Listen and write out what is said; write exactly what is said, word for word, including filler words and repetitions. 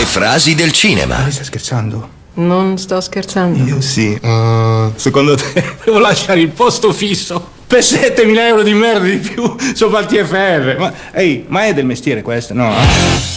frasi del cinema. Ma lei sta scherzando? Non sto scherzando. Io sì. Uh, secondo te devo lasciare il posto fisso per settemila euro di merda di più sopra il T F R? Ma, ehi, ma è del mestiere questo? No?